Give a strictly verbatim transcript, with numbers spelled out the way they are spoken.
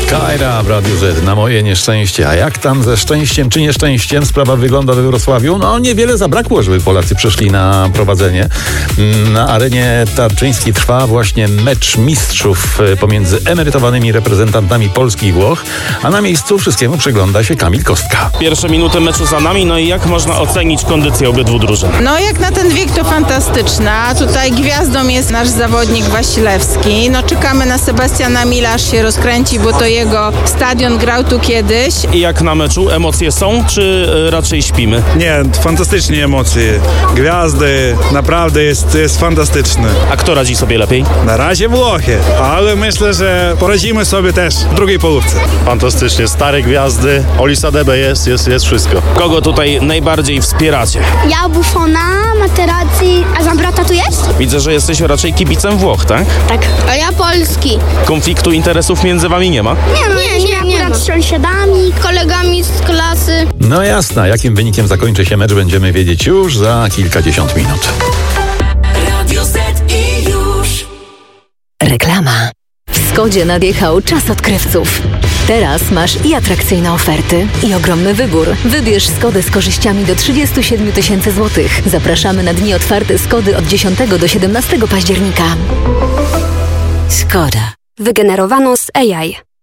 Kajra w Radiu Z, na moje nieszczęście. A jak tam ze szczęściem czy nieszczęściem sprawa wygląda we Wrocławiu? No niewiele zabrakło, żeby Polacy przeszli na prowadzenie. Na arenie Tarczyńskiej trwa właśnie mecz mistrzów pomiędzy emerytowanymi reprezentantami Polski i Włoch, a na miejscu wszystkiemu przygląda się Kamil Kostka. Pierwsze minuty meczu za nami, no i jak można ocenić kondycję obydwu drużyn? No jak na ten wiek to fantastyczna. Tutaj gwiazdą jest nasz zawodnik Wasilewski. No czekamy na Sebastiana Mila, aż się rozkręci, bo to jego stadion, grał tu kiedyś. I jak na meczu? Emocje są, czy raczej śpimy? Nie, fantastycznie emocje. Gwiazdy, naprawdę jest, jest fantastyczne. A kto radzi sobie lepiej? Na razie Włochy, ale myślę, że poradzimy sobie też w drugiej połówce. Fantastycznie, stare gwiazdy, Olisa Debe jest, jest, jest wszystko. Kogo tutaj najbardziej wspieracie? Ja Buffona, Materazzi, a Zambrota tu jest? Widzę, że jesteś raczej kibicem Włoch, tak? Tak. A ja Polski. Konfliktu interesów między wami nie ma? Nie, nie, nie, nie akurat z sąsiadami, kolegami z klasy. No jasne, jakim wynikiem zakończy się mecz, będziemy wiedzieć już za kilkadziesiąt minut. Radio Z i już. Reklama. W Skodzie nadjechał czas odkrywców. Teraz masz i atrakcyjne oferty, i ogromny wybór. Wybierz Skodę z korzyściami do trzydzieści siedem tysięcy złotych. Zapraszamy na dni otwarte Skody od dziesiątego do siedemnastego października. Skoda. Wygenerowano z A I.